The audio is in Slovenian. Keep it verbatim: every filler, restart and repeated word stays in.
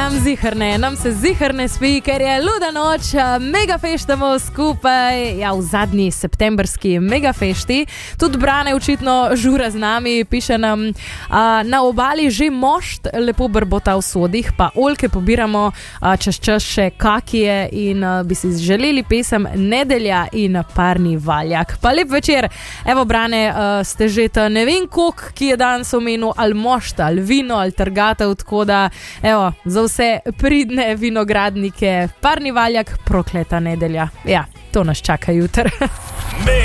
Nam zihrne, nam se zihrne spi, ker je luda noč, mega feštamo skupaj, ja, v zadnji septembrski mega fešti. Tudi Brane očitno žura z nami, piše nam, a, na obali že mošt lepo brbota v sodih, pa oljke pobiramo, a, čez čas še kakije in a, bi si želeli pesem Nedelja in parni valjak. Pa lep večer, evo Brane, a, ste že ta ne vem koliko, ki je danes omenil ali mošt, ali vino, ali trgatev, tako da, evo, za vse pridne vinogradnike, parni valjak, prokleta nedelja. Ja, to nas čaka jutr.